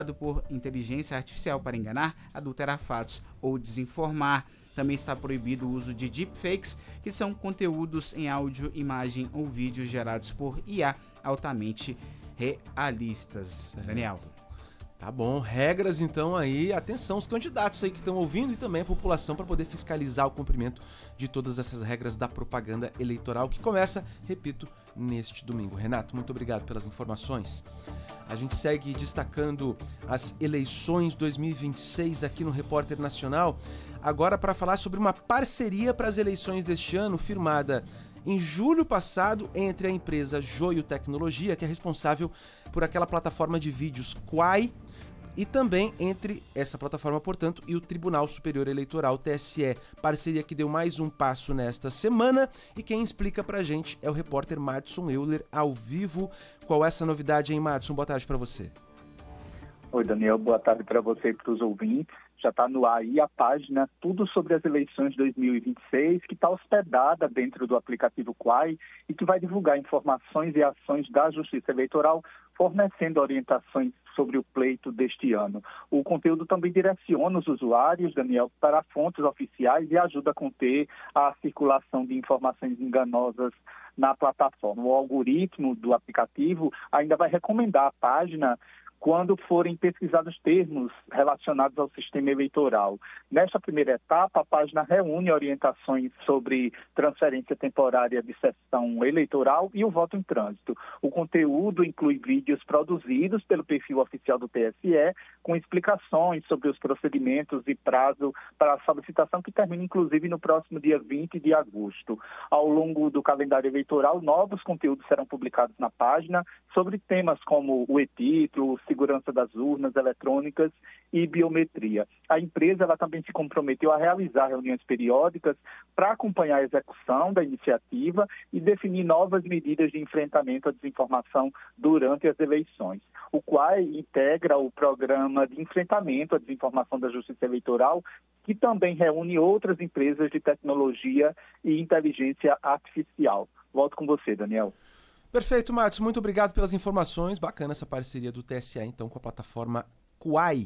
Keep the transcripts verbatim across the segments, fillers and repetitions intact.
por inteligência artificial para enganar, adulterar fatos ou desinformar. Também está proibido o uso de deepfakes, que são conteúdos em áudio, imagem ou vídeo gerados por I A altamente realistas. Daniel. Tá bom, regras então aí, atenção os candidatos aí que estão ouvindo e também a população para poder fiscalizar o cumprimento de todas essas regras da propaganda eleitoral que começa, repito, neste domingo. Renato, muito obrigado pelas informações. A gente segue destacando as eleições dois mil e vinte e seis aqui no Repórter Nacional, agora para falar sobre uma parceria para as eleições deste ano firmada em julho passado entre a empresa Joio Tecnologia, que é responsável por aquela plataforma de vídeos Quai, e também entre essa plataforma, portanto, e o Tribunal Superior Eleitoral, T S E. Parceria que deu mais um passo nesta semana e quem explica pra gente é o repórter Madison Euler, ao vivo. Qual é essa novidade, hein, Madison? Boa tarde pra você. Oi, Daniel. Boa tarde para você e para os ouvintes. Já está no ar aí a página Tudo sobre as Eleições dois mil e vinte e seis, que está hospedada dentro do aplicativo Quai e que vai divulgar informações e ações da Justiça Eleitoral, fornecendo orientações sobre o pleito deste ano. O conteúdo também direciona os usuários, Daniel, para fontes oficiais e ajuda a conter a circulação de informações enganosas na plataforma. O algoritmo do aplicativo ainda vai recomendar a página quando forem pesquisados termos relacionados ao sistema eleitoral. Nesta primeira etapa, a página reúne orientações sobre transferência temporária de sessão eleitoral e o voto em trânsito. O conteúdo inclui vídeos produzidos pelo perfil oficial do T S E, com explicações sobre os procedimentos e prazo para a solicitação, que termina inclusive no próximo dia vinte de agosto. Ao longo do calendário eleitoral, novos conteúdos serão publicados na página sobre temas como o e-título, segurança das urnas eletrônicas e biometria. A empresa ela também se comprometeu a realizar reuniões periódicas para acompanhar a execução da iniciativa e definir novas medidas de enfrentamento à desinformação durante as eleições. O Quai integra o programa de enfrentamento à desinformação da Justiça Eleitoral, que também reúne outras empresas de tecnologia e inteligência artificial. Volto com você, Daniel. Perfeito, Matos. Muito obrigado pelas informações. Bacana essa parceria do T S E, então, com a plataforma Quai.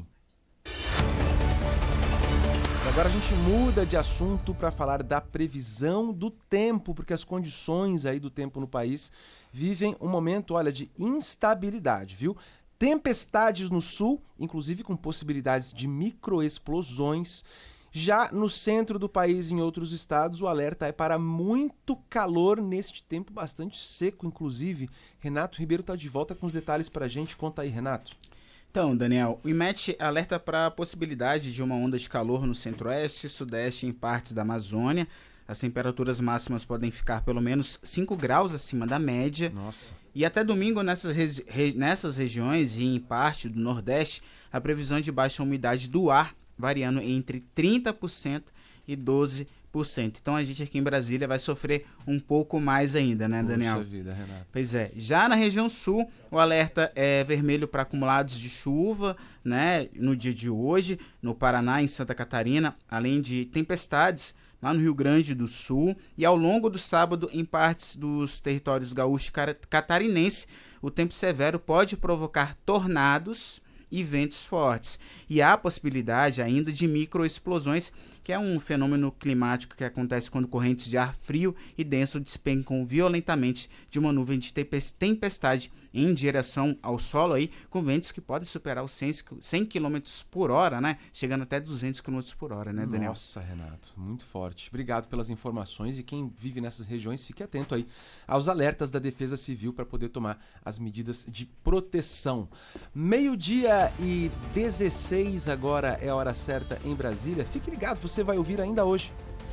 Agora a gente muda de assunto para falar da previsão do tempo, porque as condições aí do tempo no país vivem um momento, olha, de instabilidade, viu? Tempestades no sul, inclusive com possibilidades de microexplosões. Já no centro do país e em outros estados, o alerta é para muito calor neste tempo bastante seco, inclusive. Renato Ribeiro está de volta com os detalhes para a gente. Conta aí, Renato. Então, Daniel, o IMET alerta para a possibilidade de uma onda de calor no centro-oeste, sudeste e em partes da Amazônia. As temperaturas máximas podem ficar pelo menos cinco graus acima da média. Nossa. E até domingo, nessas, regi- nessas regiões e em parte do nordeste, a previsão de baixa umidade do ar variando entre trinta por cento e doze por cento. Então a gente aqui em Brasília vai sofrer um pouco mais ainda, né, Daniel? Puxa vida, Renato. Pois é. Já na região sul, o alerta é vermelho para acumulados de chuva, né, no dia de hoje, no Paraná, em Santa Catarina, além de tempestades lá no Rio Grande do Sul e ao longo do sábado em partes dos territórios gaúcho e catarinense. O tempo severo pode provocar tornados e ventos fortes. E há a possibilidade ainda de microexplosões, que é um fenômeno climático que acontece quando correntes de ar frio e denso despencam violentamente de uma nuvem de tempestade em direção ao solo, aí, com ventos que podem superar os cem quilômetros por hora, né? Chegando até duzentos quilômetros por hora, né, Daniel? Nossa, Renato, muito forte. Obrigado pelas informações e quem vive nessas regiões, fique atento aí aos alertas da Defesa Civil para poder tomar as medidas de proteção. Meio-dia e dezesseis agora é a hora certa em Brasília. Fique ligado, você vai ouvir ainda hoje.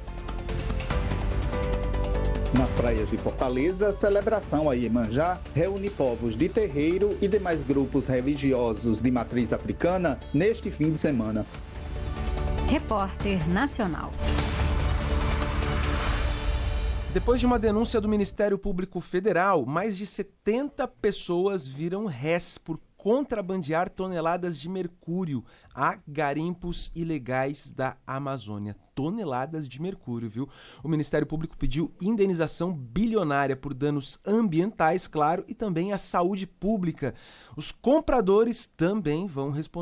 Nas praias de Fortaleza, a celebração a Iemanjá reúne povos de terreiro e demais grupos religiosos de matriz africana neste fim de semana. Repórter Nacional. Depois de uma denúncia do Ministério Público Federal, mais de setenta pessoas viram réis por contrabandear toneladas de mercúrio a garimpos ilegais da Amazônia. Toneladas de mercúrio, viu? O Ministério Público pediu indenização bilionária por danos ambientais, claro, e também à saúde pública. Os compradores também vão responder